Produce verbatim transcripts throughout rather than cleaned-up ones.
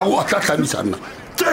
go a tla tlamisa nna tse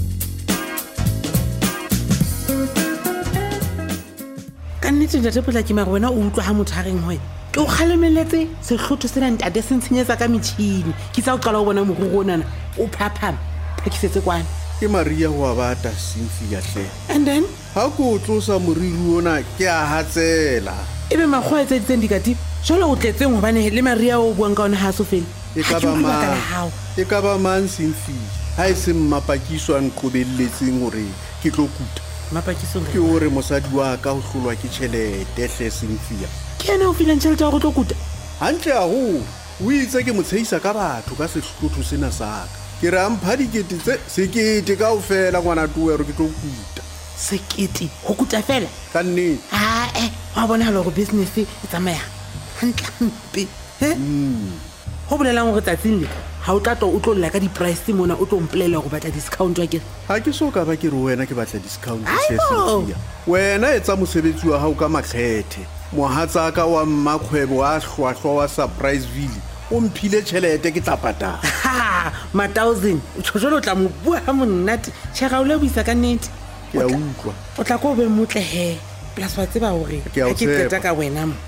ka nnete ntate Potlaki mare wena o utlwa ha motho a reng hoye ke o kgalemeletse sehlotho sena ntate se ntshenyetsa ka metšhini ke sa o qala o bona moruro onana o phaphama phakisetse kwana ke Maria ho abata Cynthia hle and then ha ko tlosa moriri ona ke a hatsela ebe makgwa etsa ditseng dikati jalo o tletseng hobane le Maria o buang ka ona ha so fela e ka ba mang e ka ba mang Cynthia ha e se mmapakiswa nqobelletseng hore ke tlo kuta mapakisong ke hore mosadi wa ka ho hlolwa ke tjhelete hle Cynthia ke ena o filang tjhelete ya go tlo kuta hantle a ho o itse ke motshehisa ka batho ka sehlotho sena sa ka ke re ampha dikete tse sekete ka o fela ngwana tuwero ke tlo kuta sekete go kuta fela ka nnete ha eh wa bona hore business e tsamaya hantle mpe he ho bolelang hore tsatsing le ha o tla tlo o tlo lla ka di price mona o tlo mplela go batla discount wa ke ha ke so ka ba ke re wena ke batla discount se Cynthia wena etsa mosebetsi wa hao ka makgethe mohatsaka wa mmakgwebo wa hlwahlwa wa Surpriseville o mphile tjhelete ke tla patala ha ma thousand o tshojolo tla mo bua ha monnate tshega o le buisa ka nnete ke a utlwa o tla go be motle he plus wa tseba hore ha ke tseta ka wena mo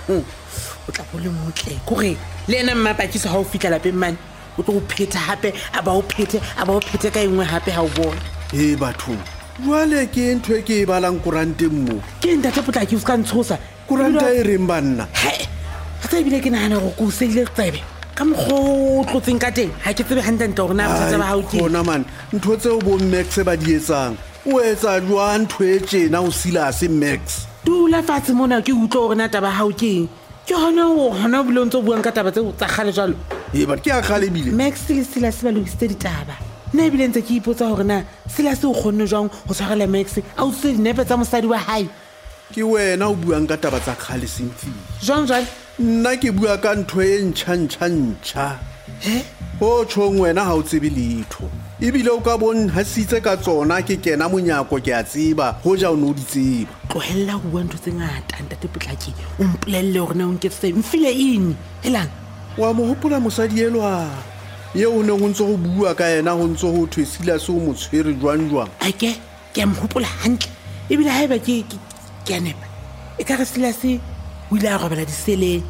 o tla go le motle gore le ena mmapakiso ha o fitla lapeng mane o tlo go phetha hape a ba o phethe a ba o phethe ka engwe hape ha o bona he batho jwale ke ntwe ke e balang kuranteng mo ke ntate Potlaki o ska ntshosa kuranta e reng banna he ha tsa bile ke nahana go go selle tsebe ka mogho tlotseng ka teng ha ke tsebe hantle gore na bothata ba hao ke bona man ntho tseo bo Max ba di etsang o etsa jwang thwetse na o sila se Max dula fatshe mona ke utlwa gore na taba hao ke ke hona o hona bile ntse o buang ka taba tse tsa gale jalo e ba ke a gale bile Max le sila se ba logisitse ditaba nna ebile ntse ke ipotsa gore na sila se o kgonne jwang go tshwarela Max a o tse dinepe tsa mosadi wa hae ke wena o buang ka taba tsa khale Cynthia jwang jwale nna ke bua ka ntho e ntšha ntšha ntšha he ho tshong wena ha o tsebe letho ebile o ka bon hasitse ka tsona ke kena monyako ke a tseba ho ja o no di tseba tlohella go bua ntho tse ngata ntate Potlaki o mpolelle gore na o nketse mfile ini helang wa mo hopola mosadi elwa ye o ne go ntse go bua ka yena go ntse go thwesila se o mo tshwere jwang jwang a ke ke mo hopola hantle ebile haeba ke ke anepa e ka re sila se o ile a robela diseleng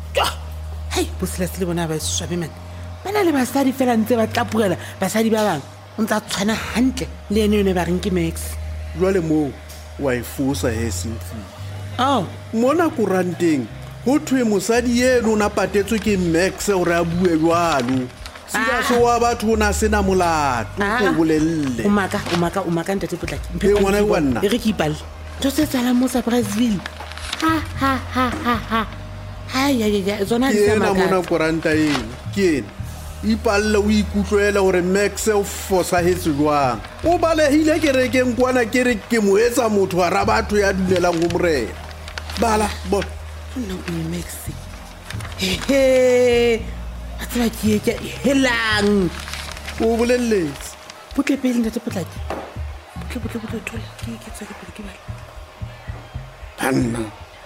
hai bo sila se le bona ba swabe man bana le basadi fela ntse ba tlapurela basadi ba bang o ntse a tshwana hantle le ene yone ba reng ke Max jwale mo wa e fosa he Cynthia oh mona kuranteng ho thwe mosadi yeno o na patetswe ke Max gore a bue jwalo sila se wa batho o na sena molato go bolelle o maka o maka o maka ntate Potlaki e ngwana e wanna e re ke ipalle ntho se tsala mo Surpriseville ha ha ha ha ha ha ya ya zona di ke na maka mona kuranta eno ke ena ipalle o ikutlwela gore Max o fosahetse jwang o balehile ke re ke nkwana ke re ke mo etsa motho wa rabatho ya dulelang go morena bala bona no Max he he a tswa ke ke helang o bolelletse putle pele ntate Potlaki putle putle putle thola ke ke tsaka pele ke bala anna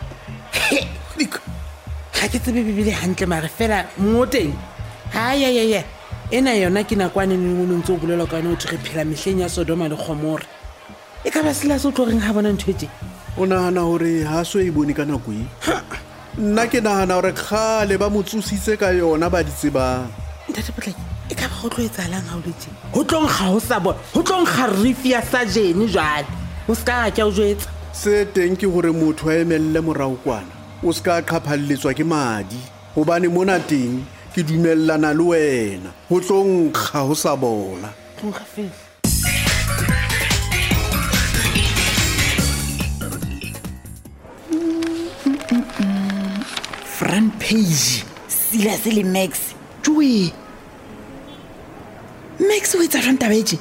lik ha ke tsebe bibele hantle mare fela moteng ha ya ya ya ena yona ke nakwane ne mo ntse o bolela ka no tse re phela mehleng ya Sodoma le Gomora e ka ba sela se o tlo reng ha bona nthwetse o nahana hore ha so e bone ka nako e nna ke nahana hore khale ba motsositse ka yona ba di tsebang ntate Potlaki e ka ba go tlo etsalang ha o letse ho tlong ga ho sa bona ho tlong ga rifi ya sajene jwale o ska ka o jwetsa se teng ke hore motho a emelle morao kwana o ska qhaphalletswa ke madi hobane mona teng ke dumellana le wena ho tlong ga ho sa bona tlong ga fela front page sila se le Max tjue Max o etsa jwang tabeje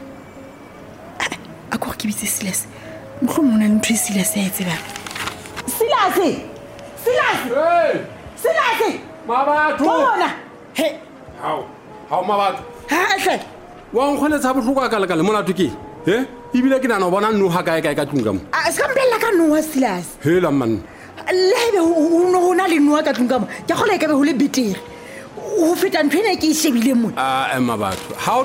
a go ke bitse Silas motho mona le ntwe Silas a etse ba Silas Silas hey Silas mabatho bona he hao hao mabatho ha hle wa nkgoletsa bohloko ka lekale mona tuke he ibile ke nana bona nno ha kae kae ka tlung ka mo a se ka mpella ka noa Silas hela man lebe o no na le noa ka tlung ka mo ke gola e ka be ho le betere o feta ntwena ke e shebile mo a ema batho ha